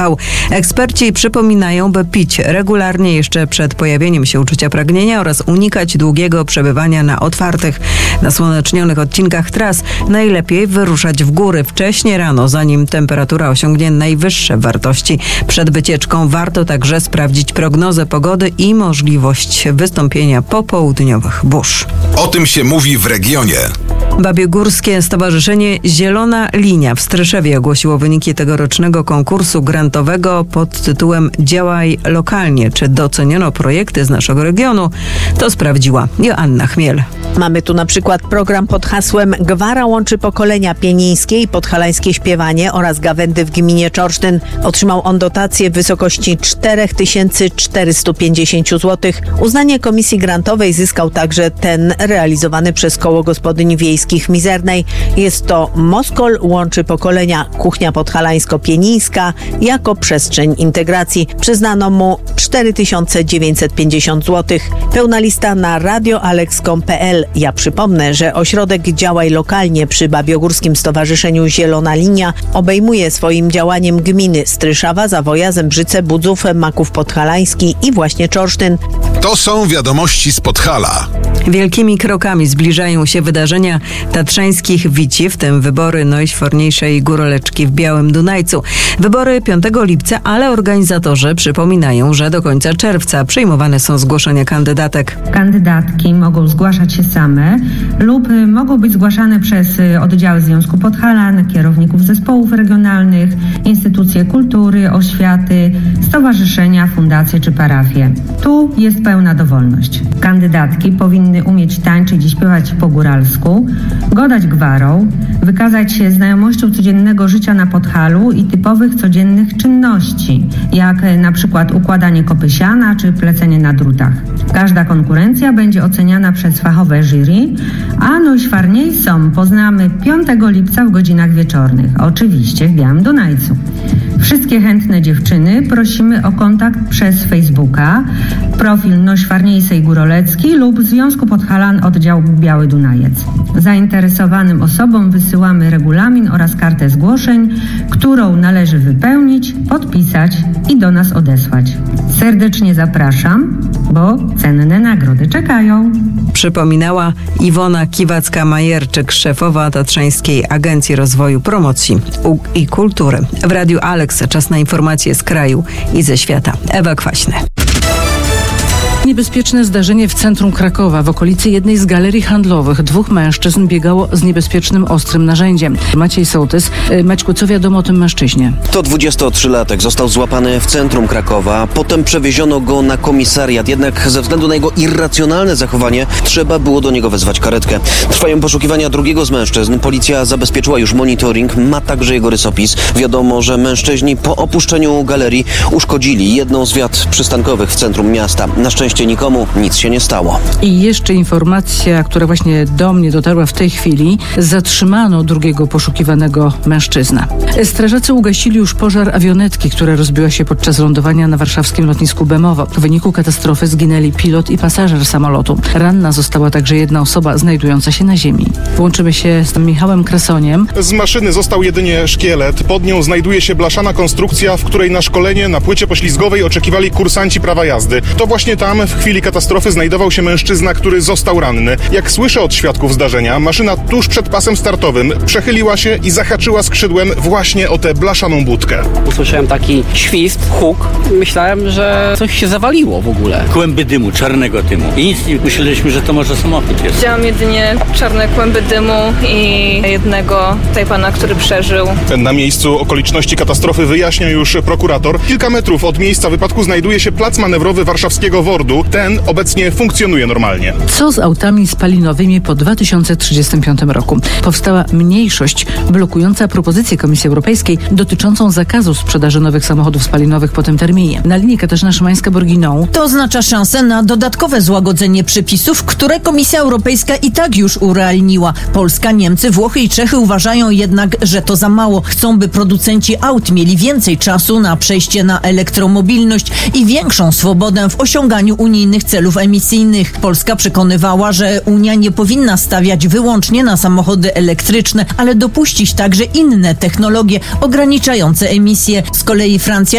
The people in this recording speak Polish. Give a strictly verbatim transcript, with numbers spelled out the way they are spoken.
upał. Eksperci przypominają, by pić regularnie jeszcze przed pojawieniem się uczucia pragnienia oraz unikać długiego przebywania na otwartych, nasłonecznionych odcinkach tras. Najlepiej wyruszać w góry wcześnie rano, zanim temperatura osiągnie najwyższe wartości. Przed wycieczką warto także sprawdzić prognozę pogody i możliwość wystąpienia popołudniowych burz. O tym się mówi w regionie. Babiogórskie Stowarzyszenie Zielona Linia w Stryszewie ogłosiło wyniki tegorocznego konkursu grantowego pod tytułem Działaj lokalnie. Czy doceniono projekty z naszego regionu? To sprawdziła Joanna Chmiel. Mamy tu na przykład program pod hasłem Gwara łączy pokolenia pienińskie i podhalańskie śpiewanie oraz gawędy w gminie Czorsztyn. Otrzymał on dotację w wysokości cztery tysiące czterysta pięćdziesiąt złotych. Uznanie komisji grantowej zyskał także ten realizowany przez Koło Gospodyń Wiejskich Mizernej. Jest to Moskol łączy pokolenia kuchnia podhalańsko-pienińska jako przestrzeń integracji. Przyznano mu cztery tysiące dziewięćset pięćdziesiąt złotych. Pełna lista na radioalex kropka com kropka pe el. Ja przypomnę, że ośrodek Działaj lokalnie przy Babiogórskim Stowarzyszeniu Zielona Linia obejmuje swoim działaniem gminy Stryszawa, Zawoja, Zembrzyce, Budzów, Maków Podhalański i właśnie Czorsztyn. To są wiadomości z Podhala. Wielkimi krokami zbliżają się wydarzenia tatrzańskich wici, w tym wybory najśforniejszej góroleczki w Białym Dunajcu. Wybory piątego lipca, ale organizatorzy przypominają, że do końca czerwca przyjmowane są zgłoszenia kandydatek. Kandydatki mogą zgłaszać się same lub mogą być zgłaszane przez oddziały Związku Podhalan, kierowników zespołów regionalnych, instytucje kultury, oświaty, stowarzyszenia, fundacje czy parafie. Tu jest pełna dowolność. Kandydatki powinny umieć tańczyć i śpiewać po góralsku, godać gwarą, wykazać się znajomością codziennego życia na Podhalu i typowych codziennych czynności, jak na przykład układanie kopy siana czy plecenie na drutach. Każda konkurencja będzie oceniana przez fachowe jury, a najśwarniejszą poznamy piątego lipca w godzinach wieczornych, oczywiście w Białym Dunajcu. Wszystkie chętne dziewczyny prosimy o kontakt przez Facebooka, profil Nośwarniejsej Górolecki lub Związku Podhalan oddział Biały Dunajec. Zainteresowanym osobom wysyłamy regulamin oraz kartę zgłoszeń, którą należy wypełnić, podpisać i do nas odesłać. Serdecznie zapraszam, bo cenne nagrody czekają. Przypominała Iwona Kiwacka-Majerczyk, szefowa Tatrzańskiej Agencji Rozwoju, Promocji i Kultury. W Radiu Alex czas na informacje z kraju i ze świata. Ewa Kwaśny. Niebezpieczne zdarzenie w centrum Krakowa. W okolicy jednej z galerii handlowych dwóch mężczyzn biegało z niebezpiecznym, ostrym narzędziem. Maciej Sołtys. Maćku, co wiadomo o tym mężczyźnie? To dwudziestotrzylatek. Został złapany w centrum Krakowa. Potem przewieziono go na komisariat. Jednak ze względu na jego irracjonalne zachowanie trzeba było do niego wezwać karetkę. Trwają poszukiwania drugiego z mężczyzn. Policja zabezpieczyła już monitoring. Ma także jego rysopis. Wiadomo, że mężczyźni po opuszczeniu galerii uszkodzili jedną z wiat przystankowych w centrum miasta. Na szczęście nikomu nic się nie stało. I jeszcze informacja, która właśnie do mnie dotarła w tej chwili. Zatrzymano drugiego poszukiwanego mężczyznę. Strażacy ugasili już pożar awionetki, która rozbiła się podczas lądowania na warszawskim lotnisku Bemowo. W wyniku katastrofy zginęli pilot i pasażer samolotu. Ranna została także jedna osoba znajdująca się na ziemi. Łączymy się z Michałem Krasoniem. Z maszyny został jedynie szkielet. Pod nią znajduje się blaszana konstrukcja, w której na szkolenie na płycie poślizgowej oczekiwali kursanci prawa jazdy. To właśnie tam w chwili katastrofy znajdował się mężczyzna, który został ranny. Jak słyszę od świadków zdarzenia, maszyna tuż przed pasem startowym przechyliła się i zahaczyła skrzydłem właśnie o tę blaszaną budkę. Usłyszałem taki świst, huk. Myślałem, że coś się zawaliło w ogóle. Kłęby dymu, czarnego dymu. I nic nie myśleliśmy, że to może samochód jest. Widziałam jedynie czarne kłęby dymu i jednego tutaj pana, który przeżył. Na miejscu okoliczności katastrofy wyjaśnia już prokurator. Kilka metrów od miejsca wypadku znajduje się plac manewrowy warszawskiego Wordu. Ten obecnie funkcjonuje normalnie. Co z autami spalinowymi po dwa tysiące trzydziestym piątym roku? Powstała mniejszość blokująca propozycję Komisji Europejskiej dotyczącą zakazu sprzedaży nowych samochodów spalinowych po tym terminie. Na linii Katarzyna Szymańska-Borginą. To oznacza szansę na dodatkowe złagodzenie przepisów, które Komisja Europejska i tak już urealniła. Polska, Niemcy, Włochy i Czechy uważają jednak, że to za mało. Chcą, by producenci aut mieli więcej czasu na przejście na elektromobilność i większą swobodę w osiąganiu unijnych celów emisyjnych. Polska przekonywała, że Unia nie powinna stawiać wyłącznie na samochody elektryczne, ale dopuścić także inne technologie ograniczające emisje. Z kolei Francja